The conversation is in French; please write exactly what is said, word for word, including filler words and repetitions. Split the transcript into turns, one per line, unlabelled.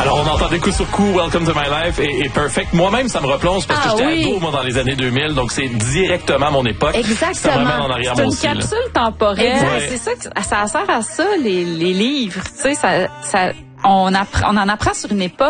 Alors, on entend des coups sur coups, Welcome to My Life et, et Perfect. Moi-même, ça me replonge parce
ah,
que j'étais
oui.
ado, moi, dans les années deux mille, donc c'est directement mon époque.
Exactement.
Ça m'amène en arrière,
C'est
moi
une
aussi,
capsule
là.
temporelle.
Exact,
Ouais.
c'est ça que ça sert à ça, les, les livres. Tu sais, ça, ça, on, appre- on en apprend sur une époque.